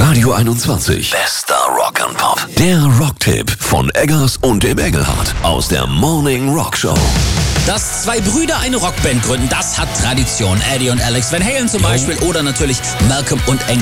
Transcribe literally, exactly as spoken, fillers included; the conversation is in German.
Radio einundzwanzig. Bester Rock and Pop. Der Rocktipp von Eggers und dem Engelhardt aus der Morning Rock Show. Dass zwei Brüder eine Rockband gründen, das hat Tradition. Eddie und Alex Van Halen zum Beispiel oder natürlich Malcolm und Angus